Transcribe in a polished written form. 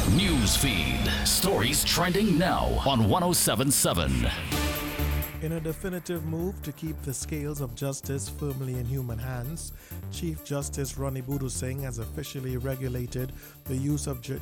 News feed. Stories trending now on 1077. In a definitive move to keep the scales of justice firmly in human hands, Chief Justice Ronnie Budu Singh has officially regulated the use of